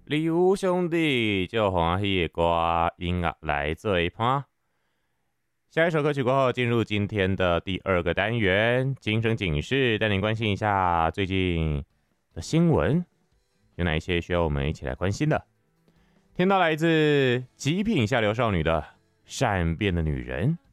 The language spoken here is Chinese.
礼物兄弟就欢喜的歌音乐来做一盘。下一首歌曲过后，进入今天的第二个单元——精神警示，带您关心一下最近的新闻，有哪一些需要我们一起来关心的？听到来自极品下流少女的《善变的女人》。